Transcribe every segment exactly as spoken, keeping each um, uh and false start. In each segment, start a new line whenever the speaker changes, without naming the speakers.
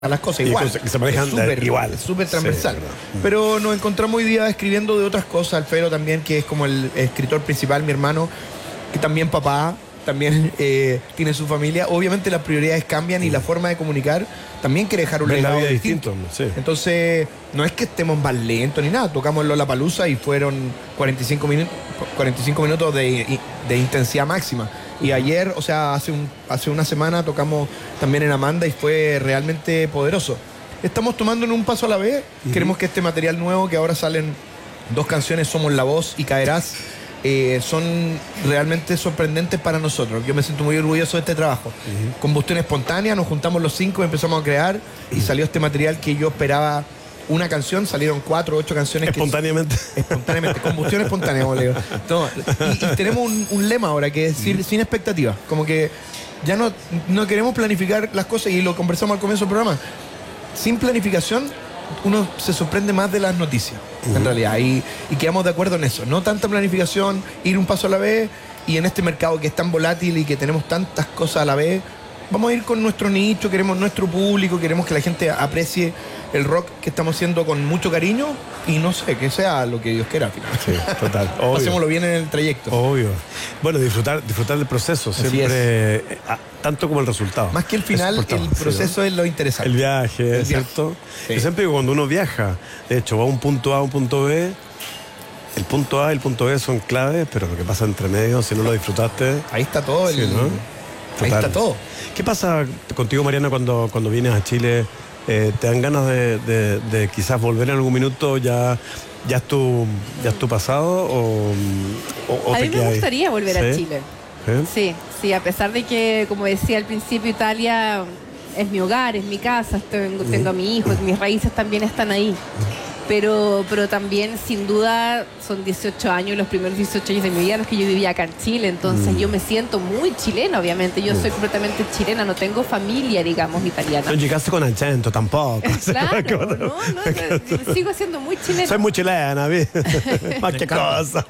a las cosas igual.
Y que se manejan
es super,
igual.
Súper transversal.
Sí,
pero nos encontramos hoy día escribiendo de otras cosas. Alfredo también, que es como el escritor principal, mi hermano, que también papá, también eh, tiene su familia. Obviamente las prioridades cambian y la forma de comunicar también quiere dejar un
Ven la
legado
vida
distinto.
distinto, sí.
Entonces, no es que estemos más lentos ni nada. Tocamos Lollapalooza y fueron cuarenta y cinco minutos, cuarenta y cinco minutos de, de intensidad máxima. Y ayer, o sea, hace, un, hace una semana tocamos también en Amanda y fue realmente poderoso. Estamos tomando en un paso a la vez. Uh-huh. Queremos que este material nuevo, que ahora salen dos canciones, Somos la Voz y Caerás, eh, son realmente sorprendentes para nosotros. Yo me siento muy orgulloso de este trabajo. Uh-huh. Combustión espontánea, nos juntamos los cinco, empezamos a crear y uh-huh. salió este material que yo esperaba. Una canción, salieron cuatro, ocho canciones.
Espontáneamente.
Que, espontáneamente, combustión espontánea, como le digo. No, y, y tenemos un, un lema ahora que es decir, sin expectativas. Como que ya no, no queremos planificar las cosas y lo conversamos al comienzo del programa. Sin planificación, uno se sorprende más de las noticias, uh-huh. en realidad. Y, y quedamos de acuerdo en eso. No tanta planificación, ir un paso a la vez. Y en este mercado que es tan volátil y que tenemos tantas cosas a la vez, vamos a ir con nuestro nicho, queremos nuestro público, queremos que la gente aprecie el rock que estamos haciendo con mucho cariño y no sé, que sea lo que Dios quiera al final.
Sí, total. Obvio.
Pasémoslo bien en el trayecto.
Obvio. Bueno, disfrutar, disfrutar del proceso, siempre, es. a, tanto como el resultado.
Más que el final, el proceso sí, ¿no? es lo interesante.
El viaje, el ¿cierto? Viaje. Sí. Yo siempre digo, cuando uno viaja, de hecho, va a un punto A a un punto B, el punto A y el punto B son claves, pero lo que pasa entre medio, si no lo disfrutaste...
Ahí está todo.
Sí,
el...
¿no?
Ahí está todo.
¿Qué pasa contigo, Mariana, cuando, cuando vienes a Chile? Eh, ¿Te dan ganas de, de, de quizás volver en algún minuto? ¿Ya, ya, es, tu, ya es tu pasado? O, o, o
a
te
mí me gustaría ahí? volver
¿Sí?
a Chile.
¿Sí?
sí, sí, a pesar de que, como decía al principio, Italia es mi hogar, es mi casa, tengo, tengo a mi hijo, mis raíces también están ahí. Pero, pero también, sin duda, son dieciocho años, los primeros dieciocho años de mi vida los que yo vivía acá en Chile. Entonces, mm. yo me siento muy chilena, obviamente. Yo mm. soy completamente chilena, no tengo familia, digamos, italiana.
No llegaste con acento tampoco.
Claro, no, no, no, sigo siendo muy chilena.
Soy muy chilena, ¿ves? Más que cosa.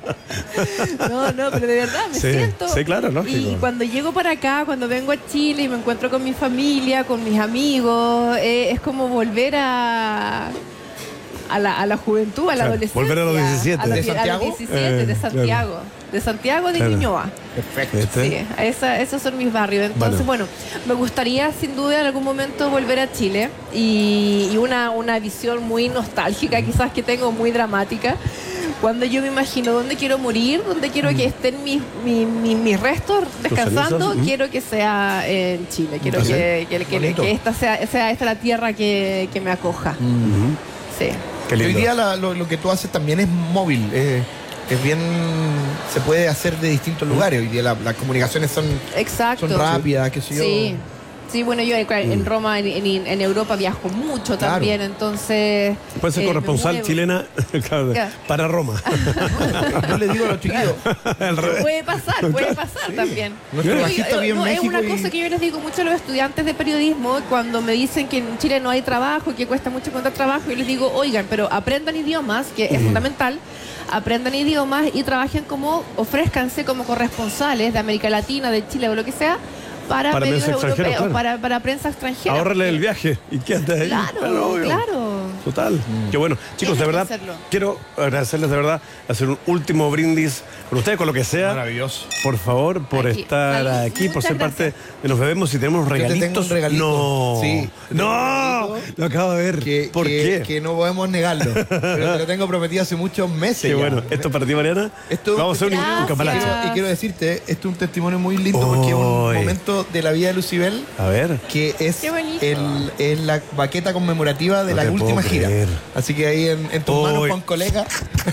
No, no, pero de verdad me
sí,
siento.
Sí, claro, lógico.
Y cuando llego para acá, cuando vengo a Chile y me encuentro con mi familia, con mis amigos, eh, es como volver a... A la, a la juventud, a la claro, adolescencia.
Volver a los diecisiete.
A los,
¿De Santiago?
A los diecisiete, eh, de Santiago. Claro. De Santiago de claro. Ñuñoa.
Perfecto.
¿Este?
Sí, esa, esos son mis barrios. Entonces, bueno. bueno, me gustaría sin duda en algún momento volver a Chile y, y una, una visión muy nostálgica, quizás que tengo, muy dramática. Cuando yo me imagino dónde quiero morir, dónde quiero que estén mis, mis, mis, mis restos descansando, quiero que sea en Chile. Quiero que, que, que, que esta sea, sea esta la tierra que, que me acoja.
Uh-huh.
Sí.
Hoy día la, lo, lo que tú haces también es móvil, eh, es bien, se puede hacer de distintos lugares. Hoy día la, las comunicaciones son,
Exacto.
son rápidas, qué sé yo.
Sí. Sí, bueno, yo en Roma, en, en, en Europa viajo mucho claro. también, entonces...
Puede ser eh, corresponsal chilena claro, para Roma.
Yo le digo a los chiquillos.
Puede pasar, puede pasar sí. también.
Nuestro bajista vive en
no,
México
es una
y...
cosa que yo les digo mucho a los estudiantes de periodismo, cuando me dicen que en Chile no hay trabajo, que cuesta mucho encontrar trabajo, yo les digo, oigan, pero aprendan idiomas, que es mm. fundamental, aprendan idiomas y trabajen como, ofrézcanse como corresponsales de América Latina, de Chile o lo que sea, Para,
para medios europeos,
claro. para, para prensa extranjera.
Ahórrale el viaje y quédate ahí.
Claro, claro. claro.
Total. Mm. Qué bueno. Chicos, de verdad, quiero agradecerles de verdad, hacer un último brindis con ustedes, con lo que sea.
Maravilloso.
Por favor, por aquí. estar Vale. aquí, Muchas por ser gracias. parte de Nos Bebemos y tenemos regalitos.
Un regalito.
No.
Sí.
No. Lo acabo de ver.
Que,
¿Por
que,
qué?
Que no podemos negarlo. Pero te lo tengo prometido hace muchos meses.
Qué
ya.
bueno. ¿Esto para ti, Mariana?
Esto,
Vamos a hacer un, un cambalache.
Y quiero decirte, esto es un testimonio muy lindo oh, porque es un momento de la vida de Lucibel.
A ver.
Que es, el, es la baqueta conmemorativa de no la última gira. Así que ahí en, en tus oh, manos, Juan Colega.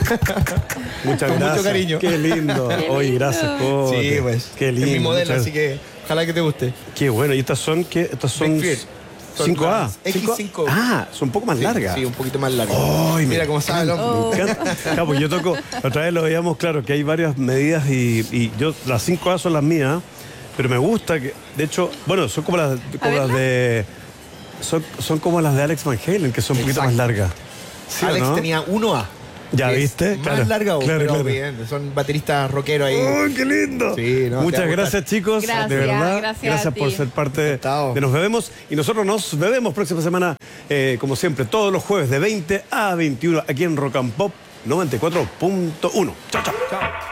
Muchas
con
gracias.
Mucho cariño.
Qué lindo. Hoy gracias. Oh,
sí, pues.
Qué lindo.
Es mi modelo, así que ojalá que te guste.
Qué bueno. ¿Y estas son qué? Estas son cinco A.
X cinco.
Ah, son un poco más
sí,
largas.
Sí, un poquito más largas.
Oh,
Mira cómo sabe el hombre.
Oh.
Claro, pues yo toco, otra vez lo veíamos claro, que hay varias medidas y, y yo, las cinco A son las mías, pero me gusta que, de hecho, bueno, son como las, como las de, son, son como las de Alex Van Halen, que son un poquito Exacto. más largas. ¿Sí
Alex
no?
tenía uno A.
Ya
es
viste,
más
claro,
larga aún,
claro,
pero
claro.
bien, son bateristas rockeros ahí.
¡Oh, qué lindo!
Sí, no,
Muchas
te va a
gracias, chicos.
Gracias,
de verdad.
gracias a
por
ti.
ser parte
Encantado.
de Nos Bebemos. Y nosotros nos bebemos próxima semana, eh, como siempre, todos los jueves de veinte a veintiuno aquí en Rock and Pop noventa y cuatro punto uno. Chao, chao.
Chao.